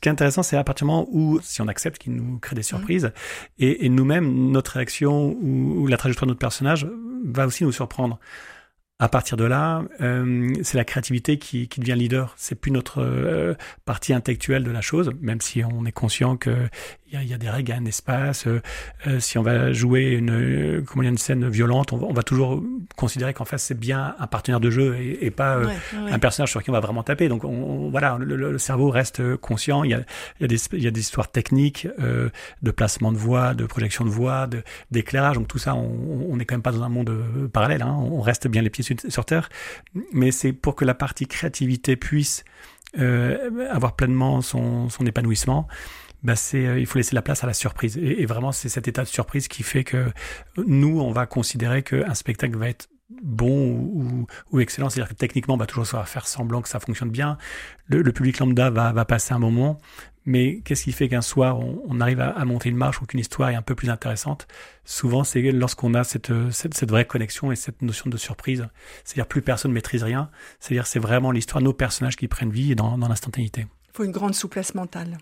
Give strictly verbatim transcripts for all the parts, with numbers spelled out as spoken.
qui est intéressant, c'est à partir du moment où, si on accepte qu'il nous crée des surprises, mmh. et, et nous-mêmes, notre réaction ou, ou la trajectoire de notre personnage va aussi nous surprendre. À partir de là, euh, c'est la créativité qui, qui devient leader. C'est plus notre euh, partie intellectuelle de la chose, même si on est conscient que il y a, y a des règles, un espace. Euh, euh, si on va jouer une, euh, comment dire, une scène violente, on va, on va toujours considérer qu'en fait c'est bien un partenaire de jeu et, et pas euh, ouais, ouais. un personnage sur qui on va vraiment taper. Donc on, on, voilà, le, le cerveau reste conscient. Il y a, il y a des, il y a des histoires techniques euh, de placement de voix, de projection de voix, de, d'éclairage. Donc tout ça, on, on est quand même pas dans un monde parallèle. Hein. On reste bien les pieds sur terre, mais c'est pour que la partie créativité puisse euh, avoir pleinement son, son épanouissement. Bah c'est, euh, il faut laisser la place à la surprise. Et, et vraiment, c'est cet état de surprise qui fait que nous, on va considérer qu'un spectacle va être bon ou, ou excellent. C'est-à-dire que techniquement, on va toujours savoir faire semblant que ça fonctionne bien. Le, le public lambda va, va passer un moment. Mais qu'est-ce qui fait qu'un soir, on, on arrive à, à monter une marche ou qu'une histoire est un peu plus intéressante? Souvent, c'est lorsqu'on a cette, cette, cette vraie connexion et cette notion de surprise. C'est-à-dire plus personne ne maîtrise rien. C'est-à-dire c'est vraiment l'histoire, nos personnages qui prennent vie dans, dans l'instantanéité. Il faut une grande souplesse mentale.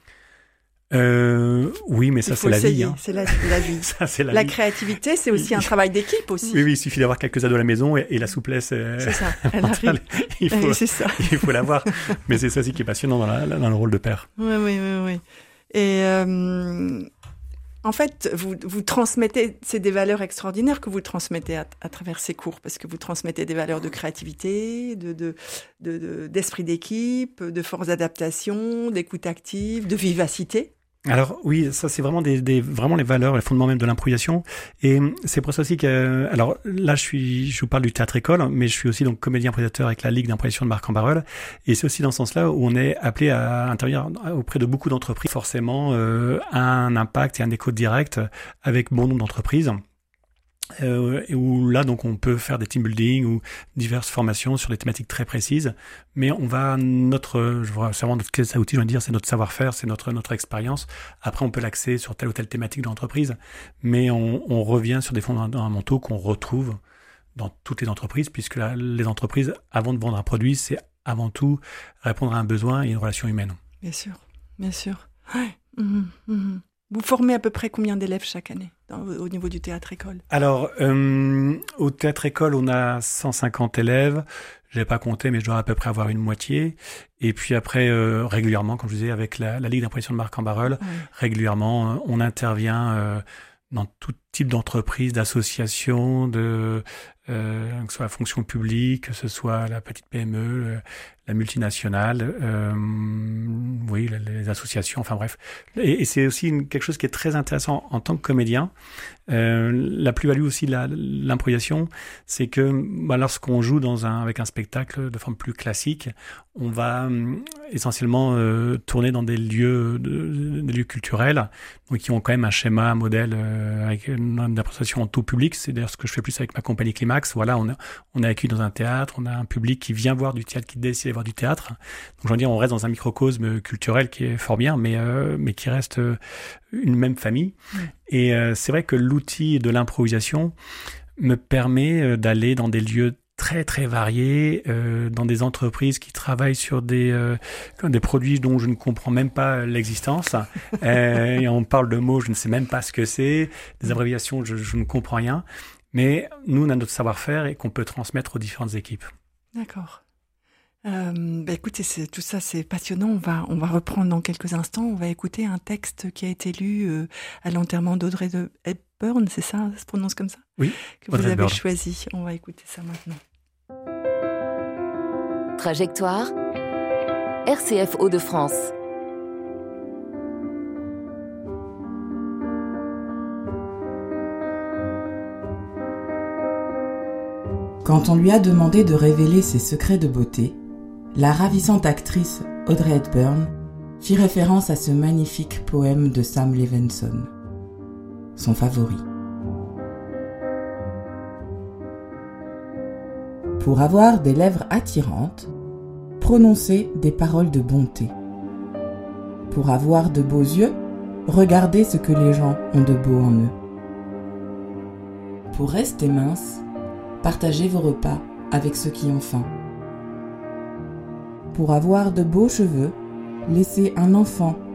Euh, oui, mais ça, c'est la vie. Hein. C'est la, la vie. ça, c'est la, la vie. créativité, c'est aussi un travail d'équipe aussi. Oui, oui, il suffit d'avoir quelques ados à la maison et, et la souplesse euh, c'est ça. Elle mentale, il faut, c'est ça. il faut l'avoir. Mais c'est ça aussi qui est passionnant dans, la, dans le rôle de père. Oui, oui, oui, oui. Et euh, en fait, vous, vous transmettez, c'est des valeurs extraordinaires que vous transmettez à, à travers ces cours, parce que vous transmettez des valeurs de créativité, de, de, de, de, d'esprit d'équipe, de force d'adaptation, d'écoute active, de vivacité. Alors oui, ça c'est vraiment des, des vraiment les valeurs, les fondements même de l'improvisation. Et c'est pour ça aussi que, alors là je suis, je vous parle du théâtre école, mais je suis aussi donc comédien improvisateur avec la Ligue d'improvisation de Marc en Barœul. Et c'est aussi dans ce sens-là où on est appelé à intervenir auprès de beaucoup d'entreprises, forcément euh, un impact et un écho direct avec bon nombre d'entreprises. Euh, et où là donc on peut faire des team building ou diverses formations sur des thématiques très précises, mais on va notre, je vois, c'est vraiment notre caisse à outils, je veux dire, c'est notre savoir-faire, c'est notre notre expérience. Après on peut l'axer sur telle ou telle thématique de l'entreprise, mais on, on revient sur des fondamentaux qu'on retrouve dans toutes les entreprises, puisque la, les entreprises, avant de vendre un produit, c'est avant tout répondre à un besoin et une relation humaine. Bien sûr, bien sûr. Ouais. Mmh, mmh. Vous formez à peu près combien d'élèves chaque année dans, au niveau du théâtre-école? Alors, euh, au théâtre-école, on a cent cinquante élèves. Je n'ai pas compté, mais je dois à peu près avoir une moitié. Et puis après, euh, régulièrement, comme je vous disais, avec la, la Ligue d'improvisation de Marc en Barœul, oui. régulièrement, euh, on intervient euh, dans tout type d'entreprise, d'association, de, euh, que ce soit la fonction publique, que ce soit la petite P M E, la multinationale, euh, oui, les, les associations, enfin bref. Et, et c'est aussi une, quelque chose qui est très intéressant en tant que comédien. Euh, la plus-value aussi de la, l'improvisation, c'est que bah, lorsqu'on joue dans un, avec un spectacle de forme plus classique, on va euh, essentiellement euh, tourner dans des lieux, de, des lieux culturels, donc qui ont quand même un schéma, un modèle euh, avec une appréciation en tout public. C'est d'ailleurs ce que je fais plus avec ma compagnie Climax. Voilà, on, a, on est accueilli dans un théâtre, on a un public qui vient voir du théâtre, qui décide d'aller voir du théâtre. Donc je veux dire, on reste dans un microcosme culturel qui est fort bien, mais, euh, mais qui reste euh, une même famille. Mmh. Et euh, c'est vrai que l'outil de l'improvisation me permet euh, d'aller dans des lieux très très variés, euh, dans des entreprises qui travaillent sur des, euh, des produits dont je ne comprends même pas l'existence. euh, et on parle de mots, je ne sais même pas ce que c'est, des abréviations, je, je ne comprends rien. Mais nous, on a notre savoir-faire et qu'on peut transmettre aux différentes équipes. D'accord. Euh, bah écoutez, c'est, tout ça c'est passionnant. On va, on va reprendre dans quelques instants. On va écouter un texte qui a été lu euh, à l'enterrement d'Audrey de Hepburn, c'est ça, ça se prononce comme ça? Oui. Que vous avez Hepburn. Choisi. On va écouter ça maintenant. Trajectoire, R C F Hauts-de-France. Quand on lui a demandé de révéler ses secrets de beauté, la ravissante actrice Audrey Hepburn fit référence à ce magnifique poème de Sam Levenson, son favori. Pour avoir des lèvres attirantes, prononcez des paroles de bonté. Pour avoir de beaux yeux, regardez ce que les gens ont de beau en eux. Pour rester mince, partagez vos repas avec ceux qui ont faim. Pour avoir de beaux cheveux, laissez un enfant